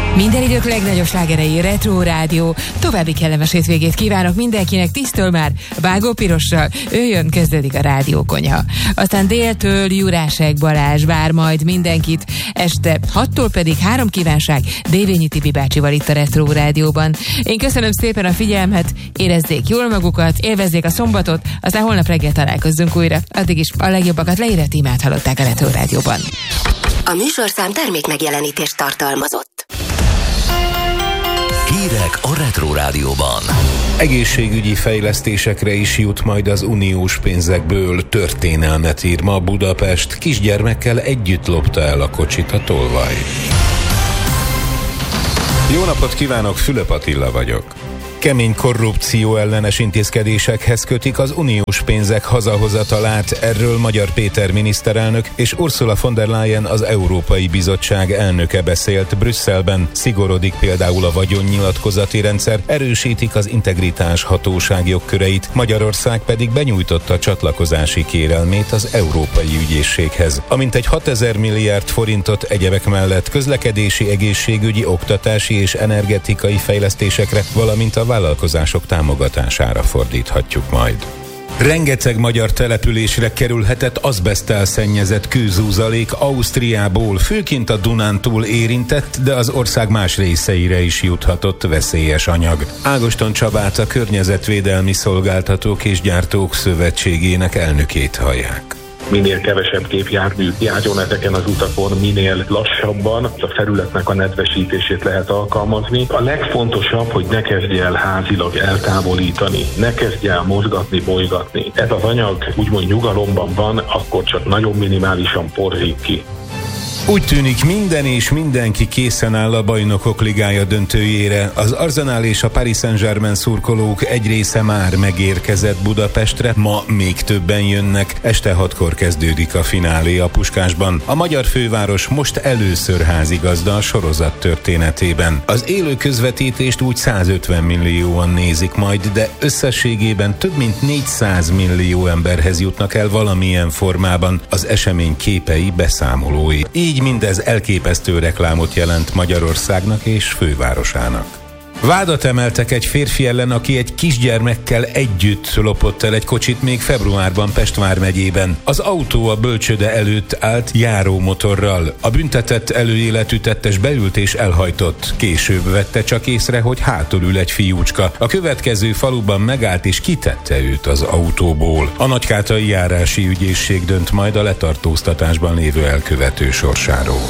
Minden idők legnagyobb slágerei Retro Rádió. További kellemes hétvégét kívánok mindenkinek, 10-től már Vágó Pirossal. Ő jön, kezdődik a Rádiókonyha. Aztán déltől Jurásek Balázs vár majd mindenkit, este 6-tól pedig 3 kívánság Dévényi Tibi bácsival itt a Retro Rádióban. Én köszönöm szépen a figyelmet, érezzék jól magukat, élvezzék a szombatot, aztán holnap reggel találkozzunk újra. Addig is a legjobbakat leírett imát hallották a Retro Rádióban. A műsorszám termék megjelenítést tartalmazott. Hírek a Retro Rádióban. Egészségügyi fejlesztésekre is jut majd az uniós pénzekből. Történelmet ír ma Budapest, kisgyermekkel együtt lopta el a kocsit a tolvaj. Jó napot kívánok, Fülöp Attila vagyok. Kemény korrupció ellenes intézkedésekhez kötik az uniós pénzek hazahozatalát, erről Magyar Péter miniszterelnök és Ursula von der Leyen, az Európai Bizottság elnöke beszélt Brüsszelben. Szigorodik például a vagyonnyilatkozati rendszer, erősítik az integritás hatóság jogköreit, Magyarország pedig benyújtotta csatlakozási kérelmét az Európai Ügyészséghez. Amintegy 6000 milliárd forintot egyebek mellett közlekedési, egészségügyi, oktatási és energetikai fejlesztésekre, valamint a vállalkozások támogatására fordíthatjuk majd. Rengeteg magyar településre kerülhetett azbeszttel szennyezett kőzúzalék Ausztriából, főként a Dunántúl érintett, de az ország más részeire is juthatott veszélyes anyag. Ágoston Csabát, a Környezetvédelmi Szolgáltatók és Gyártók Szövetségének elnökét hallják. Minél kevesebb gépjármű járjon ezeken az utakon, minél lassabban a felületnek a nedvesítését lehet alkalmazni. A legfontosabb, hogy ne kezdje el házilag eltávolítani, ne kezdje el mozgatni, bolygatni. Ez az anyag úgymond nyugalomban van, akkor csak nagyon minimálisan porzik ki. Úgy tűnik, minden és mindenki készen áll a Bajnokok Ligája döntőjére. Az Arsenal és a Paris Saint-Germain szurkolók egy része már megérkezett Budapestre, ma még többen jönnek. Este 6-kor kezdődik a finálé a Puskásban. A magyar főváros most először házigazda a sorozat történetében. Az élő közvetítést úgy 150 millióan nézik majd, de összességében több mint 400 millió emberhez jutnak el valamilyen formában az esemény képei, beszámolói. Így mindez elképesztő reklámot jelent Magyarországnak és fővárosának. Vádat emeltek egy férfi ellen, aki egy kisgyermekkel együtt lopott el egy kocsit még februárban Pest vármegyében. Az autó a bölcsőde előtt állt járómotorral. A büntetett előéletű tettes beült és elhajtott. Később vette csak észre, hogy hátul ül egy fiúcska. A következő faluban megállt és kitette őt az autóból. A Nagykátai Járási Ügyészség dönt majd a letartóztatásban lévő elkövető sorsáról.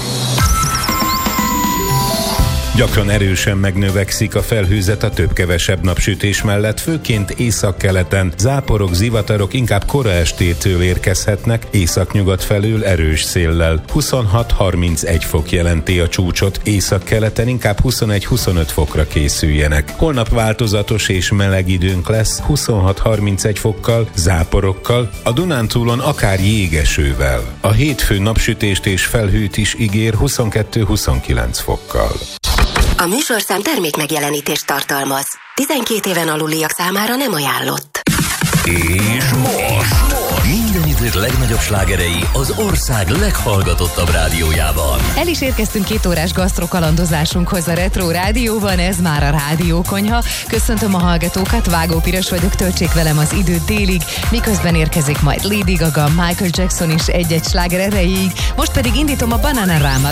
Gyakran erősen megnövekszik a felhőzet a több-kevesebb napsütés mellett, főként északkeleten. Záporok, zivatarok inkább kora estétől érkezhetnek, északnyugat felől erős széllel. 26-31 fok jelenti a csúcsot, északkeleten inkább 21-25 fokra készüljenek. Holnap változatos és meleg időnk lesz, 26-31 fokkal, záporokkal, a Dunántúlon akár jégesővel. A hétfő napsütést és felhőt is ígér 22-29 fokkal. A műsorszám termék megjelenítést tartalmaz. 12 éven aluliak számára nem ajánlott. És most minden idők legnagyobb slágerei az ország leghallgatottabb rádiójában. El is érkeztünk 2 órás gasztrokalandozásunkhoz a Retro Rádióban, ez már a Rádiókonyha. Köszöntöm a hallgatókat, Vágó Piros vagyok, töltsék velem az időt délig, miközben érkezik majd Lady Gaga, Michael Jackson is egy-egy sláger erejéig, most pedig indítom a Bananarama